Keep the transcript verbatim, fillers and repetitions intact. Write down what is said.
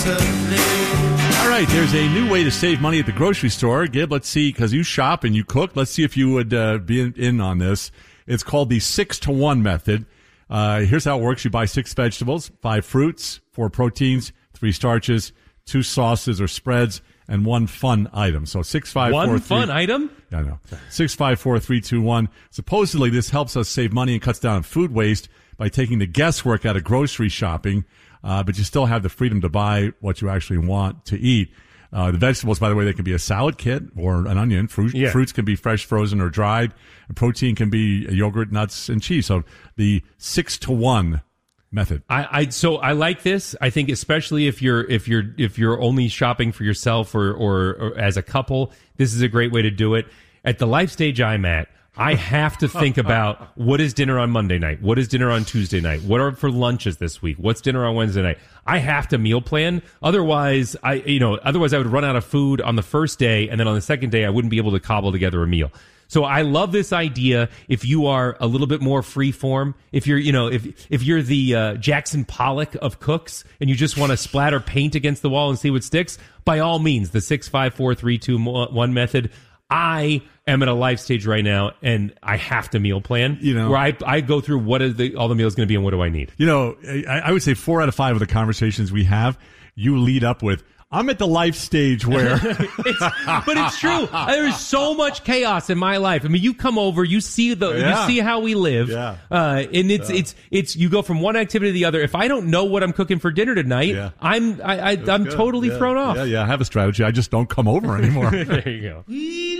All right, there's a new way to save money at the grocery store. Gib, let's see, because you shop and you cook. Let's see if you would uh, be in, in on this. It's called the six to one method. Uh, here's how it works. You buy six vegetables, five fruits, four proteins, three starches, two sauces or spreads, and one fun item. So six, five, one four, fun three, item? Yeah, I know. Six, five, four, three, two, one. Supposedly, this helps us save money and cuts down on food waste by taking the guesswork out of grocery shopping, uh, but you still have the freedom to buy what you actually want to eat. Uh, the vegetables, by the way, they can be a salad kit or an onion. Fruit, yeah. Fruits can be fresh, frozen, or dried. And protein can be yogurt, nuts, and cheese. So the six to one method. I, I so I like this. I think especially if you're if you're if you're only shopping for yourself or, or or as a couple, this is a great way to do it. At the life stage I'm at, I have to think about what is dinner on Monday night, what is dinner on Tuesday night, what are for lunches this week, what's dinner on Wednesday night. I have to meal plan. Otherwise, I you know otherwise I would run out of food on the first day, and then on the second day I wouldn't be able to cobble together a meal. So I love this idea. If you are a little bit more free form, if you're, you know, if if you're the uh, Jackson Pollock of cooks and you just want to splatter paint against the wall and see what sticks, by all means, the six, five, four, three, two, one method. I am at a life stage right now, and I have to meal plan. You know, where I I go through what is the all the meals going to be and what do I need. You know, I, I would say four out of five of the conversations we have, you lead up with, I'm at the life stage where... it's, but it's true. There's so much chaos in my life. I mean, you come over, you see the, yeah. you see how we live, yeah. uh, and it's, yeah. it's, it's, you go from one activity to the other. If I don't know what I'm cooking for dinner tonight, yeah. I'm, I, I I'm good. totally yeah. thrown off. Yeah, yeah, I have a strategy. I just don't come over anymore. There you go.